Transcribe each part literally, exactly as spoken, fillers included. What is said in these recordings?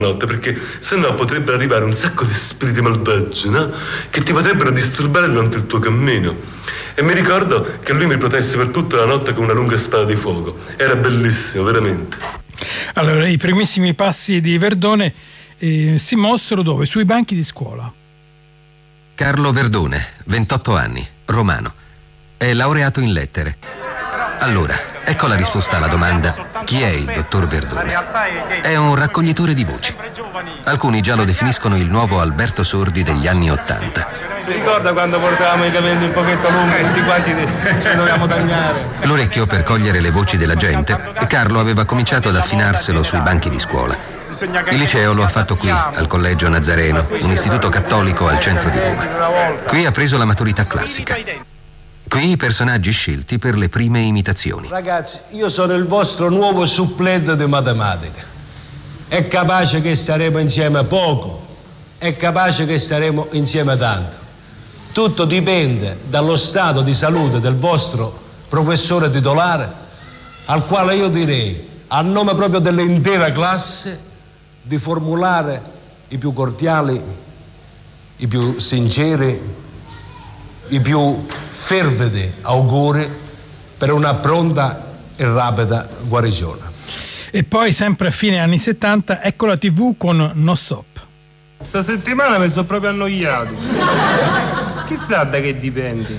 notte, perché se no potrebbero arrivare un sacco di spiriti malvagi, no? Che ti potrebbero disturbare durante il tuo cammino. E mi ricordo che lui mi protesse per tutta la notte con una lunga spada di fuoco. Era bellissimo, veramente. Allora, i primissimi passi di Verdone eh, si mossero dove? Sui banchi di scuola. Carlo Verdone, ventotto anni, romano. È laureato in lettere. Allora, ecco la risposta alla domanda: chi è il dottor Verdone? È un raccoglitore di voci. Alcuni già lo definiscono il nuovo Alberto Sordi degli anni Ottanta. Si ricorda quando portavamo i capelli un pochetto lunghi, tutti quanti ci dovevamo tagliare? L'orecchio per cogliere le voci della gente, Carlo aveva cominciato ad affinarselo sui banchi di scuola. Il liceo lo ha fatto qui, al Collegio Nazareno, un istituto cattolico al centro di Roma. Qui ha preso la maturità classica. Qui i personaggi scelti per le prime imitazioni. Ragazzi, io sono il vostro nuovo supplente di matematica. È capace che staremo insieme poco, è capace che staremo insieme tanto. Tutto dipende dallo stato di salute del vostro professore titolare, al quale io direi, a nome proprio dell'intera classe, di formulare i più cordiali, i più sinceri, i più fervidi auguri per una pronta e rapida guarigione. E poi, sempre a fine anni settanta, ecco la tivù con No Stop. Sta settimana mi sono proprio annoiato. Chissà da che dipende.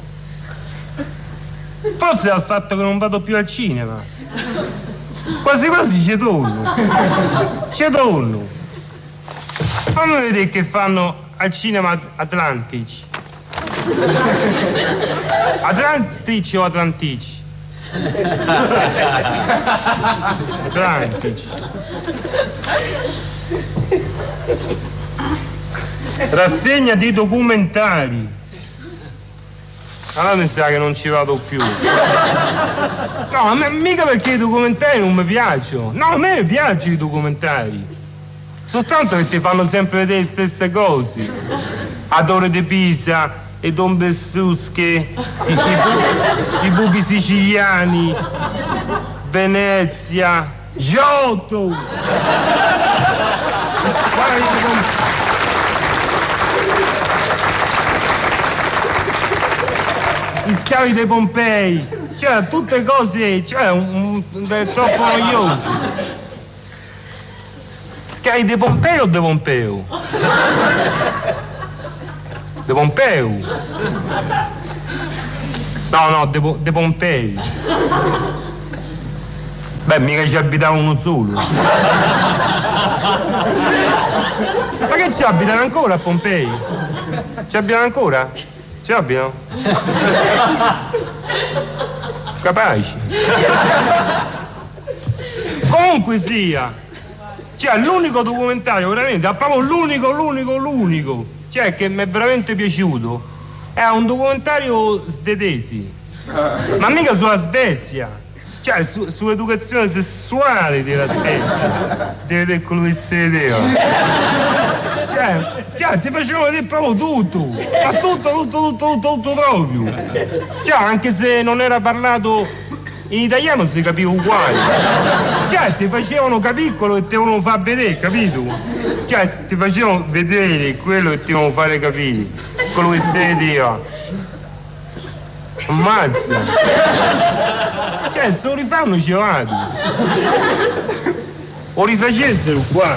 Forse dal fatto che non vado più al cinema. Quasi quasi ci torno. Ci torno. Fammi vedere che fanno al cinema Atlantic. Atlantic o Atlantic? Atlantic. Rassegna di documentari. Allora mi sa che non ci vado più. No, a me mica perché i documentari non mi piacciono. No, a me piacciono i documentari. Soltanto che ti fanno sempre vedere le stesse cose. A Torre di Pisa, e Don Bestruschi, i, i, bu- i buchi siciliani, Venezia, Giotto. Gli scavi dei Pompei, cioè tutte cose, cioè un, un, un, troppo noiosi. Scavi dei Pompei o de Pompeo? De Pompeu. No, no, de, de Pompei. Beh, mica ci abitava uno solo. Ma che ci abitano ancora a Pompei? Ci abitano ancora? Ci abitano? Capaci. Comunque sia, cioè l'unico documentario, veramente, è proprio l'unico, l'unico, l'unico, cioè che mi è veramente piaciuto, è un documentario svedese, ma mica sulla Svezia, cioè su, sull'educazione sessuale della Svezia, di vedere quello che si vedeva. Cioè, cioè, ti facevano vedere proprio tutto, ma tutto, tutto, tutto, tutto, tutto proprio. Cioè, anche se non era parlato in italiano si capiva uguale. Cioè, ti facevano capire quello che ti volevano far vedere, capito? Cioè, ti facevano vedere quello che ti volevano fare capire, quello che si vedeva. Ammazza. Cioè, se lo rifanno ci vado. O rifacessero qua.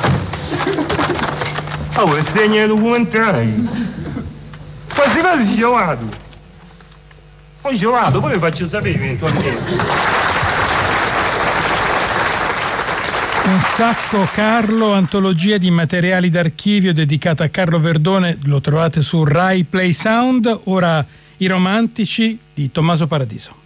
Oh, segna i documentari. Quasi quasi ci vado. Poi ci vado, poi vi faccio sapere eventualmente. Un sacco Carlo, antologia di materiali d'archivio dedicata a Carlo Verdone, lo trovate su Rai Play Sound. Ora I romantici di Tommaso Paradiso.